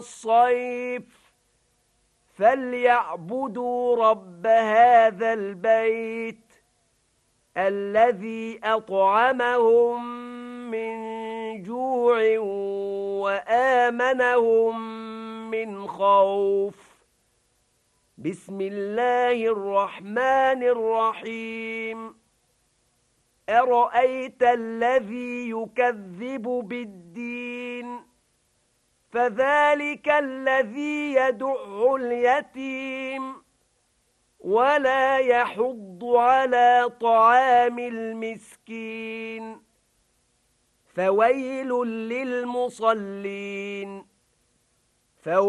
الصيف فليعبدوا رب هذا البيت الذي أطعمهم من جوع وآمنهم من خوف. بسم الله الرحمن الرحيم. أرأيت الذي يكذب بالدين فذلك الذي يدع اليتيم ولا يحض على طعام المسكين فويل للمصلين